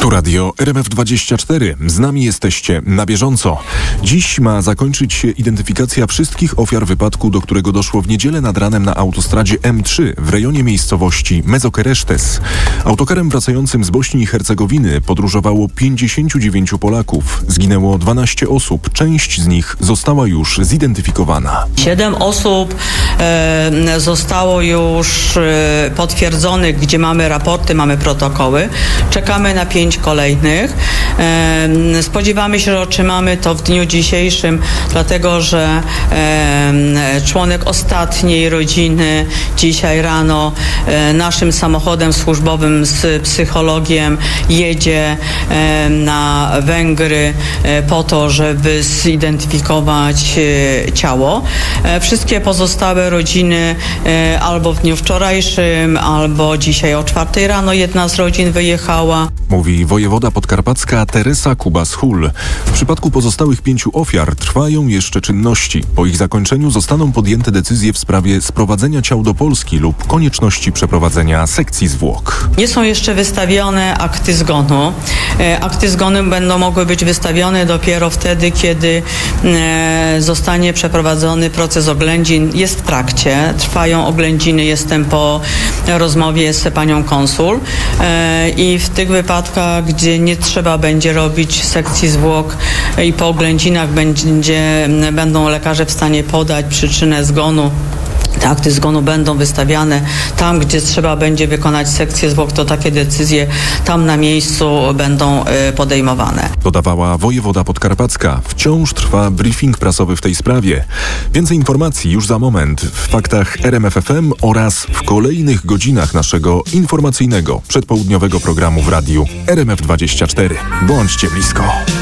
Tu radio RMF24. Z nami jesteście na bieżąco. Dziś ma zakończyć się identyfikacja wszystkich ofiar wypadku, do którego doszło w niedzielę nad ranem na autostradzie M3 w rejonie miejscowości Mezokeresztes. Autokarem wracającym z Bośni i Hercegowiny podróżowało 59 Polaków. Zginęło 12 osób. Część z nich została już zidentyfikowana. 7 osób zostało już potwierdzonych, gdzie mamy raporty, mamy protokoły. Czekamy na 5 kolejnych. Spodziewamy się, że otrzymamy to w dniu dzisiejszym, dlatego że członek ostatniej rodziny dzisiaj rano naszym samochodem służbowym z psychologiem jedzie na Węgry po to, żeby zidentyfikować ciało. Wszystkie pozostałe rodziny albo w dniu wczorajszym, albo dzisiaj o 4 rano jedna z rodzin wyjechała. Mówi wojewoda podkarpacka Teresa Kubas-Hul. W przypadku pozostałych 5 ofiar trwają jeszcze czynności. Po ich zakończeniu zostaną podjęte decyzje w sprawie sprowadzenia ciał do Polski lub konieczności przeprowadzenia sekcji zwłok. Nie są jeszcze wystawione akty zgonu. Akty zgonu będą mogły być wystawione dopiero wtedy, kiedy zostanie przeprowadzony proces oględzin. Jest w trakcie. Trwają oględziny. Jestem po rozmowie z panią konsul i w tych wypadkach, gdzie nie trzeba będzie robić sekcji zwłok i po oględzinach będą lekarze w stanie podać przyczynę zgonu. Te akty zgonu będą wystawiane tam, gdzie trzeba będzie wykonać sekcję zwłok, to takie decyzje tam na miejscu będą podejmowane. Dodawała wojewoda podkarpacka. Wciąż trwa briefing prasowy w tej sprawie. Więcej informacji już za moment w faktach RMF FM oraz w kolejnych godzinach naszego informacyjnego przedpołudniowego programu w radiu RMF24. Bądźcie blisko.